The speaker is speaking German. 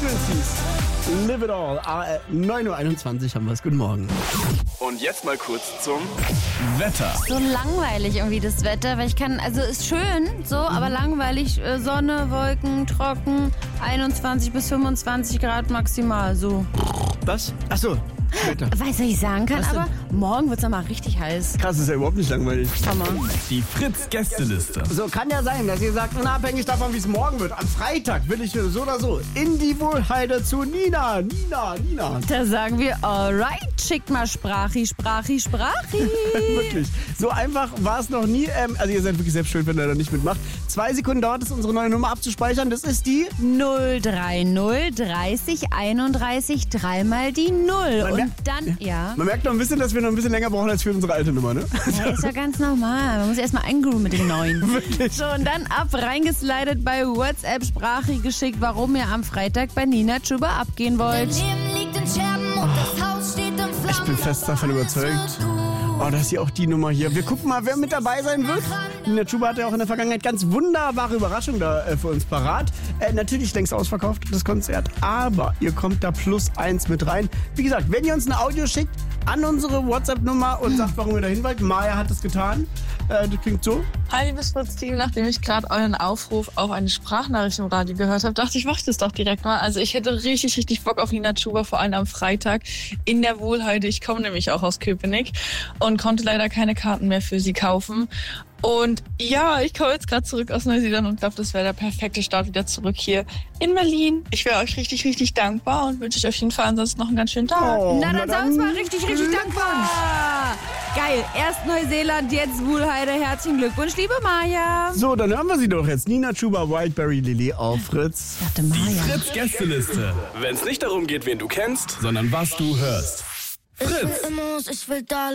Frequencies. Live it all. 9.21 Uhr haben wir es. Guten Morgen. Und jetzt mal kurz zum Wetter. So langweilig irgendwie das Wetter, weil also ist schön, so, aber langweilig. Sonne, Wolken, trocken, 21 bis 25 Grad maximal, so. Was? Achso, Wetter. Weiß nicht, was ich sagen kann, aber morgen wird es nochmal richtig heiß. Krass, ist ja überhaupt nicht langweilig. Hammer. Die Fritz-Gästeliste. So, kann ja sein, dass ihr sagt, unabhängig davon, wie es morgen wird, am Freitag will ich so oder so in die Wohlheide zu Nina. Da sagen wir, alright, schickt mal Sprachi. Wirklich. So einfach war es noch nie. Also ihr seid wirklich selbst schuld, wenn ihr da nicht mitmacht. 2 Sekunden dauert es, unsere neue Nummer abzuspeichern. Das ist die 030 30 31 dreimal die 0. Und dann, ja. Man merkt noch ein bisschen, dass wir noch ein bisschen länger brauchen als für unsere alte Nummer, ne? Ja, ist ja ganz normal. Man muss erstmal eingrooven mit dem neuen. Wirklich. So, und dann reingeslidet bei WhatsApp Sprachi geschickt, warum ihr am Freitag bei Nina Chuba abgehen wollt. Ich bin fest davon überzeugt. Oh, das ist hier auch die Nummer hier. Wir gucken mal, wer mit dabei sein wird. Nina Chuba hatte ja auch in der Vergangenheit ganz wunderbare Überraschungen da für uns parat. Natürlich längst ausverkauft, das Konzert. Aber ihr kommt da +1 mit rein. Wie gesagt, wenn ihr uns ein Audio schickt an unsere WhatsApp-Nummer und sagt, warum ihr dahin wollt. Maya hat es getan. Das klingt so. Hi, liebes Fritz-Team. Nachdem ich gerade euren Aufruf auf eine Sprachnachricht im Radio gehört habe, dachte ich, mach das doch direkt mal. Also ich hätte richtig Bock auf Nina Chuba, vor allem am Freitag in der Wohlheide. Ich komme nämlich auch aus Köpenick und konnte leider keine Karten mehr für sie kaufen. Und ja, ich komme jetzt gerade zurück aus Neuseeland und glaube, das wäre der perfekte Start wieder zurück hier in Berlin. Ich wäre euch richtig dankbar und wünsche euch auf jeden Fall ansonsten noch einen ganz schönen Tag. Na, dann sagen wir mal richtig dankbar. Geil. Erst Neuseeland, jetzt Wuhlheide. Herzlichen Glückwunsch, liebe Maja. So, dann hören wir sie doch jetzt. Nina Chuba, Wildberry Lily auf Fritz. Ich dachte Maja. Fritz-Gästeliste. Wenn es nicht darum geht, wen du kennst, sondern was du hörst. Fritz. Ich will da